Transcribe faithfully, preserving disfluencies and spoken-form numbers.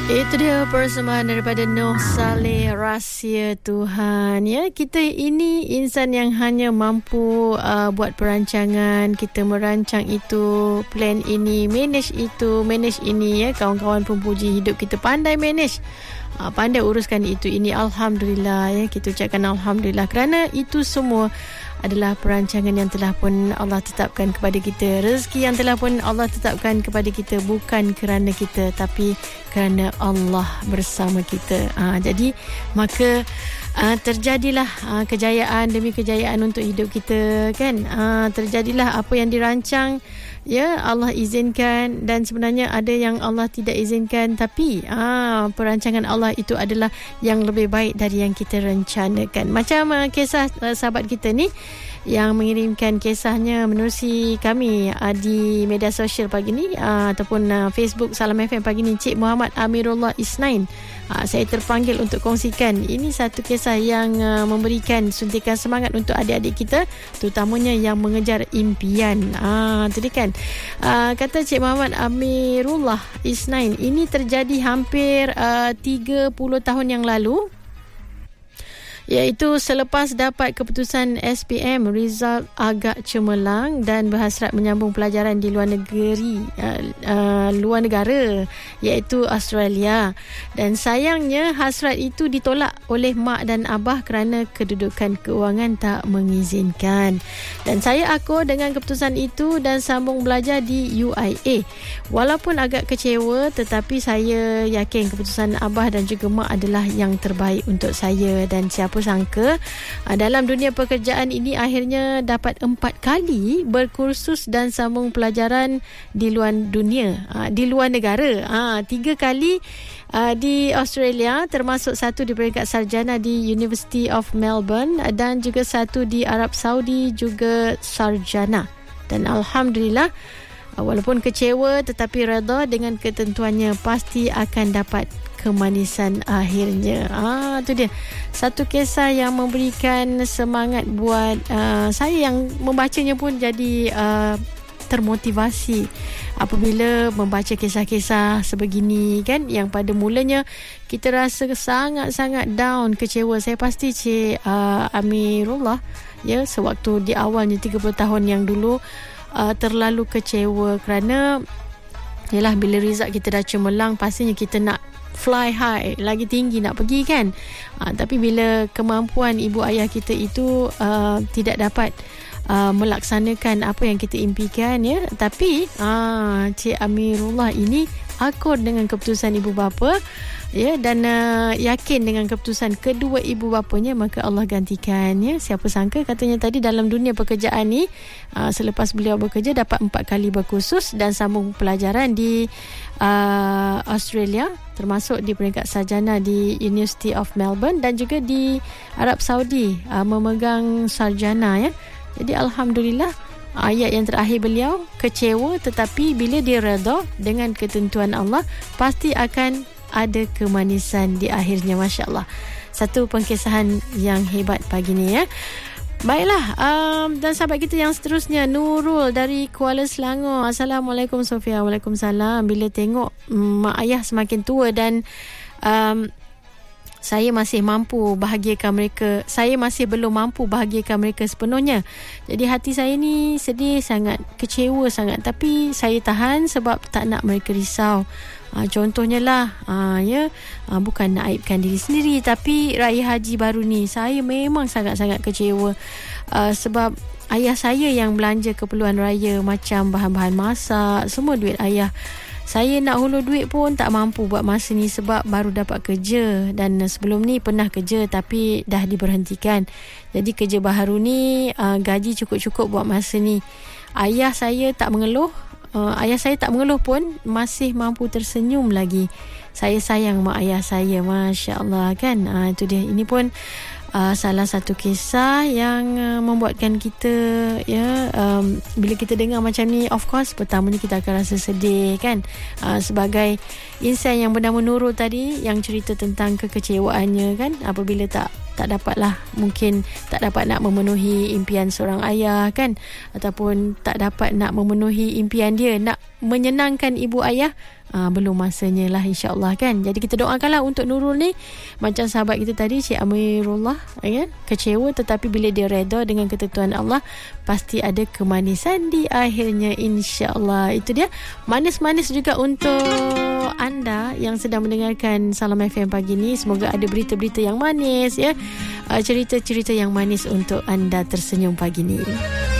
Itu dia persembahan daripada Noh Saleh, Rahsia Tuhan. Ya, kita ini insan yang hanya mampu uh, buat perancangan, kita merancang itu, plan ini, manage itu, manage ini. Ya, kawan-kawan pempuji hidup kita pandai manage, uh, pandai uruskan itu ini. Alhamdulillah, ya, kita ucapkan alhamdulillah kerana itu semua adalah perancangan yang telah pun Allah tetapkan kepada kita. Rezeki yang telah pun Allah tetapkan kepada kita, bukan kerana kita, tapi kerana Allah bersama kita. Ha, jadi maka uh, terjadilah uh, kejayaan demi kejayaan untuk hidup kita, kan? Uh, terjadilah apa yang dirancang, ya, Allah izinkan, dan sebenarnya ada yang Allah tidak izinkan, tapi uh, perancangan Allah itu adalah yang lebih baik dari yang kita rencanakan. Macam uh, kisah uh, sahabat kita ni yang mengirimkan kisahnya menerusi kami uh, di media sosial pagi ni, uh, ataupun uh, Facebook Salam F M pagi ni, Cik Muhammad Amirullah Isnain. Uh, saya terpanggil untuk kongsikan. Ini satu kisah yang uh, memberikan suntikan semangat untuk adik-adik kita, terutamanya yang mengejar impian. Ah, uh, tadi kan uh, kata Cik Muhammad Amirullah Isnain, ini terjadi hampir uh, tiga puluh tahun yang lalu, iaitu selepas dapat keputusan S P M, result agak cemerlang dan berhasrat menyambung pelajaran di luar negeri, uh, uh, luar negara, iaitu Australia. Dan sayangnya hasrat itu ditolak oleh mak dan abah kerana kedudukan keuangan tak mengizinkan. Dan saya akur dengan keputusan itu dan sambung belajar di U I A. Walaupun agak kecewa, tetapi saya yakin keputusan abah dan juga mak adalah yang terbaik untuk saya. Dan siapa Apa sangka dalam dunia pekerjaan ini akhirnya dapat empat kali berkursus dan sambung pelajaran di luar dunia, di luar negara. Tiga kali di Australia, termasuk satu di peringkat sarjana di University of Melbourne, dan juga satu di Arab Saudi juga sarjana. Dan alhamdulillah, walaupun kecewa tetapi redha dengan ketentuannya, pasti akan dapat kemanisan akhirnya. Ah, tu dia satu kisah yang memberikan semangat buat uh, saya yang membacanya pun jadi uh, termotivasi apabila membaca kisah-kisah sebegini, kan, yang pada mulanya kita rasa sangat-sangat down, kecewa. Saya pasti Cik uh, Amirullah, ya, sewaktu di awalnya tiga puluh tahun yang dulu uh, terlalu kecewa kerana yalah, bila result kita dah cemerlang, pastinya kita nak fly high, lagi tinggi nak pergi, kan. Ha, tapi bila kemampuan ibu ayah kita itu uh, tidak dapat uh, melaksanakan apa yang kita impikan, ya, tapi uh, Cik Amirullah ini akur dengan keputusan ibu bapa, ya, dan uh, yakin dengan keputusan kedua ibu bapanya, maka Allah gantikan, ya. Siapa sangka, katanya tadi, dalam dunia pekerjaan ni, uh, selepas beliau bekerja dapat empat kali berkursus dan sambung pelajaran di uh, Australia, termasuk di peringkat sarjana di University of Melbourne, dan juga di Arab Saudi uh, memegang sarjana, ya. Jadi alhamdulillah, ayat yang terakhir beliau, kecewa tetapi bila dia redha dengan ketentuan Allah, pasti akan ada kemanisan di akhirnya. Masya Allah, satu pengkisahan yang hebat pagi ni, ya. Baiklah, um, dan sahabat kita yang seterusnya, Nurul dari Kuala Selangor. Assalamualaikum Sofia. Waalaikumsalam. Bila tengok um, mak ayah semakin tua dan um, saya masih mampu bahagiakan mereka, saya masih belum mampu bahagiakan mereka sepenuhnya. Jadi hati saya ni sedih sangat, kecewa sangat, tapi saya tahan sebab tak nak mereka risau. Ha, contohnya lah, ha, ya, ha, bukan nak aibkan diri sendiri, tapi raya haji baru ni saya memang sangat-sangat kecewa, uh, sebab ayah saya yang belanja keperluan raya, macam bahan-bahan masak, semua duit ayah. Saya nak hulur duit pun tak mampu buat masa ni sebab baru dapat kerja, dan sebelum ni pernah kerja tapi dah diberhentikan. Jadi kerja baharu ni uh, gaji cukup-cukup buat masa ni. Ayah saya tak mengeluh. Uh, ayah saya tak mengeluh pun masih mampu tersenyum lagi. Saya sayang mak ayah saya, Masya Allah, kan. Uh, itu dia. Ini pun uh, salah satu kisah yang uh, membuatkan kita, ya, um, bila kita dengar macam ni, of course pertamanya kita akan rasa sedih, kan. Uh, sebagai insan yang bernama Nurul tadi, yang cerita tentang kekecewaannya, kan, apabila tak tak dapatlah, mungkin tak dapat nak memenuhi impian seorang ayah kan, ataupun tak dapat nak memenuhi impian dia nak menyenangkan ibu ayah, Aa, belum masanya lah insyaAllah kan. Jadi kita doakanlah untuk Nurul ni, macam sahabat kita tadi Cik Amirullah kan, kecewa tetapi bila dia reda dengan ketentuan Allah, pasti ada kemanisan di akhirnya insyaAllah. Itu dia manis-manis juga untuk anda yang sedang mendengarkan Salam F M pagi ni. Semoga ada berita-berita yang manis ya, Aa, cerita-cerita yang manis untuk anda tersenyum pagi ni.